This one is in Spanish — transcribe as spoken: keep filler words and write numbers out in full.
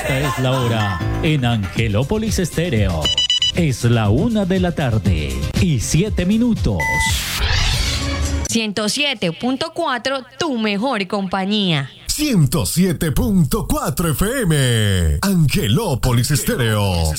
Esta es la hora en Angelópolis Estéreo. Es la una de la tarde y siete minutos. ciento siete punto cuatro, tu mejor compañía. ciento siete punto cuatro F M. Angelópolis Estéreo.